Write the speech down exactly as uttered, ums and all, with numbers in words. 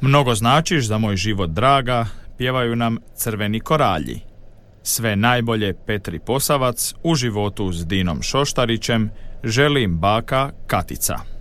Mnogo značiš za moj život, draga, pjevaju nam Crveni koralji. Sve najbolje Petri Posavac u životu s Dinom Šoštarićem želim baka Katica.